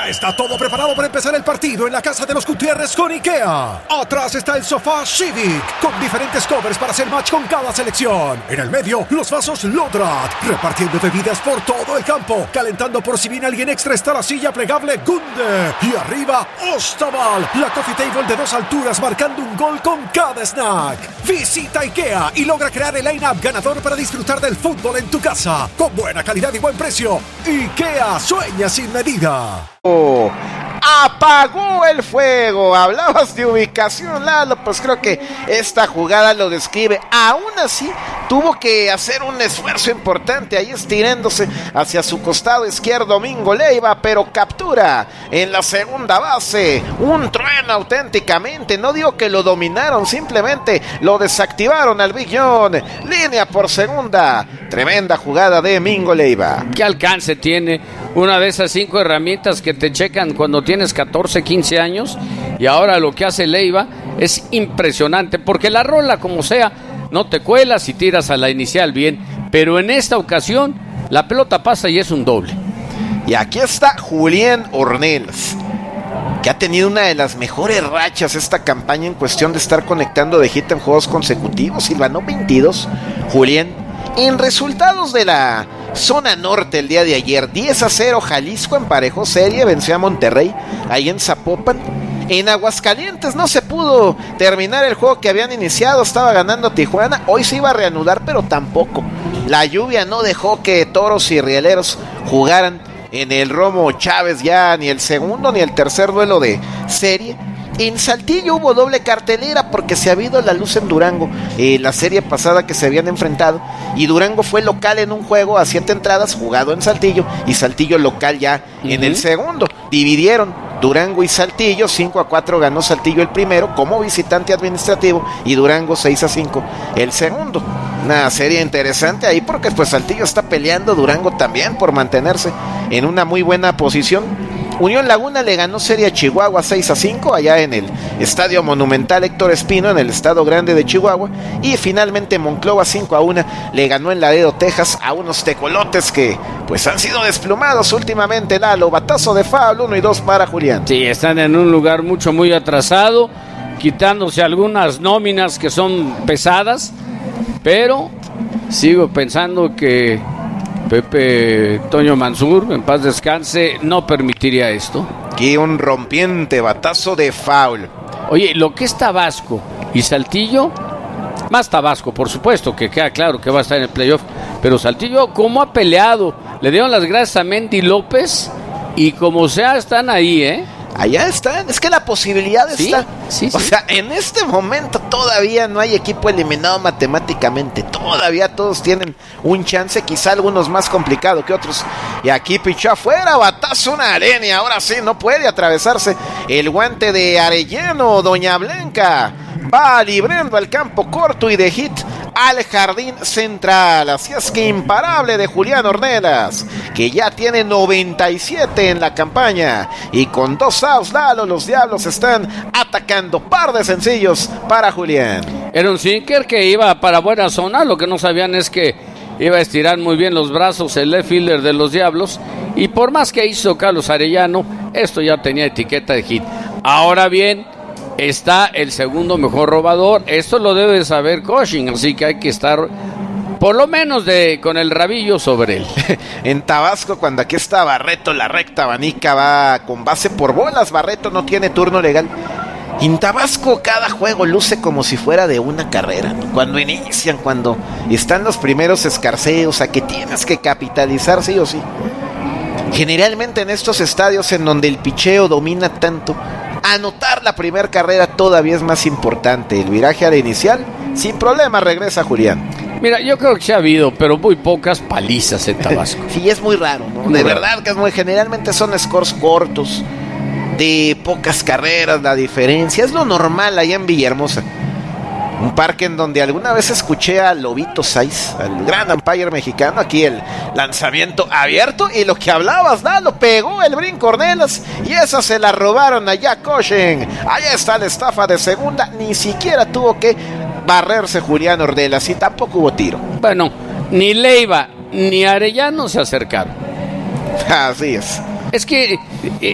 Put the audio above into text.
Ya está todo preparado para empezar el partido en la casa de los Gutiérrez con IKEA. Atrás está el sofá Civic, con diferentes covers para hacer match con cada selección. En el medio, los vasos Lodrat, repartiendo bebidas por todo el campo. Calentando por si viene alguien extra está la silla plegable Gunde. Y arriba, Ostaval, la coffee table de 2 alturas marcando un gol con cada snack. Visita IKEA y logra crear el line-up ganador para disfrutar del fútbol en tu casa. Con buena calidad y buen precio. IKEA, sueña sin medida. Apagó el fuego. Hablabas de ubicación, Lalo, pues creo que esta jugada lo describe. Aún así tuvo que hacer un esfuerzo importante ahí estirándose hacia su costado izquierdo Domingo Leiva, pero captura en la segunda base. Un trueno auténticamente. No digo que lo dominaron, simplemente lo desactivaron al Big John. Línea por segunda. Tremenda jugada de Domingo Leiva. ¿Qué alcance tiene una de esas 5 herramientas que te checan cuando tienes 14, 15 años? Y ahora lo que hace Leiva es impresionante, porque la rola, como sea, no te cuelas y tiras a la inicial bien, pero en esta ocasión la pelota pasa y es un doble. Y aquí está Julián Ornelas, que ha tenido una de las mejores rachas esta campaña en cuestión de estar conectando de hit en juegos consecutivos. Silvanó 22, Julián. En resultados de la zona norte el día de ayer, 10-0 Jalisco emparejó serie, venció a Monterrey ahí en Zapopan. En Aguascalientes no se pudo terminar el juego que habían iniciado, estaba ganando Tijuana, hoy se iba a reanudar pero tampoco. La lluvia no dejó que Toros y Rieleros jugaran en el Romo Chávez ya ni el segundo ni el tercer duelo de serie. En Saltillo hubo doble cartelera porque se había ido la luz en Durango, la serie pasada que se habían enfrentado, y Durango fue local en un juego a 7 entradas jugado en Saltillo, y Saltillo local ya en el segundo. Dividieron Durango y Saltillo, 5-4 ganó Saltillo el primero como visitante administrativo y Durango 6-5 el segundo. Una serie interesante ahí porque pues Saltillo está peleando, Durango también por mantenerse en una muy buena posición. Unión Laguna le ganó serie a Chihuahua 6-5 allá en el Estadio Monumental Héctor Espino en el Estado Grande de Chihuahua, y finalmente Monclova 5-1 le ganó en Laredo, Texas a unos tecolotes que pues han sido desplumados últimamente. Lalo, batazo de foul, 1 y 2 para Julián. Sí, están en un lugar muy atrasado, quitándose algunas nóminas que son pesadas, pero sigo pensando que Pepe Toño Mansur, en paz descanse, no permitiría esto. Aquí un rompiente batazo de foul. Oye, lo que es Tabasco y Saltillo, más Tabasco, por supuesto, que queda claro que va a estar en el playoff, pero Saltillo, ¿cómo ha peleado? Le dieron las gracias a Mendy López y como sea, están ahí, Allá están, es que la posibilidad está. Sí. O sea, en este momento todavía no hay equipo eliminado matemáticamente. Todavía todos tienen un chance, quizá algunos más complicado que otros. Y aquí pichó afuera, batazo una arena. Ahora sí, no puede atravesarse el guante de Arellano. Doña Blanca va librando al campo corto y de hit al jardín central. Así es que imparable de Julián Ornelas, que ya tiene 97 en la campaña, y con 2 outs, Lalo, los Diablos están atacando. Par de sencillos para Julián. Era un sinker que iba para buena zona. Lo que no sabían es que iba a estirar muy bien los brazos el left fielder de los Diablos, y por más que hizo Carlos Arellano, esto ya tenía etiqueta de hit. Ahora bien, está el segundo mejor robador. Esto lo debe saber Cushing, así que hay que estar por lo menos con el rabillo sobre él. En Tabasco, cuando aquí está Barreto, la recta abanica va con base por bolas. Barreto no tiene turno legal. En Tabasco cada juego luce como si fuera de una carrera. Cuando inician, cuando están los primeros escarceos, a que tienes que capitalizar sí o sí. Generalmente en estos estadios en donde el picheo domina tanto, anotar la primera carrera todavía es más importante. El viraje a la inicial, sin problema, regresa Julián. Mira, yo creo que sí ha habido, pero muy pocas palizas en Tabasco. Sí, es muy raro, ¿no? De verdad que es muy... Generalmente son scores cortos, de pocas carreras, la diferencia. Es lo normal allá en Villahermosa. Un parque en donde alguna vez escuché a Lobito Saiz, al gran umpire mexicano, aquí el lanzamiento abierto, y lo que hablabas, lo pegó el brinco Ornelas, y esa se la robaron allá Cushing. Allá está la estafa de segunda, ni siquiera tuvo que barrerse Julián Ornelas, y tampoco hubo tiro. Bueno, ni Leiva ni Arellano se acercaron. Así es. Es que